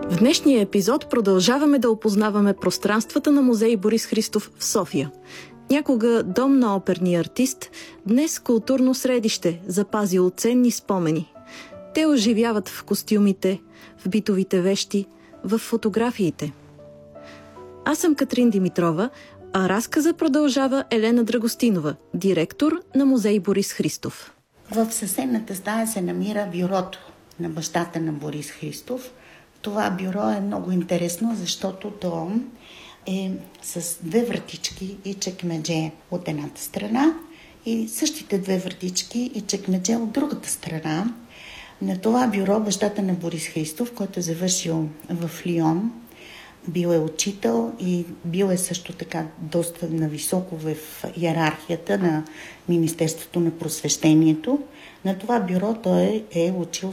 В днешния епизод продължаваме да опознаваме пространствата на музей Борис Христов в София. Някога дом на оперния артист, днес културно средище, запазило ценни спомени. Те оживяват в костюмите, в битовите вещи, в фотографиите. Аз съм Катрин Димитрова, а разказа продължава Елена Драгостинова, директор на музей Борис Христов. В съседната стая се намира бюрото на бащата на Борис Христов. Това бюро е много интересно, защото то е с две вратички и чекмедже от едната страна и същите две вратички и чекмедже от другата страна. На това бюро бащата на Борис Христов, който е завършил в Лион, бил е учител и бил е също така доста нависоко в иерархията на Министерството на просвещението. На това бюро той е учил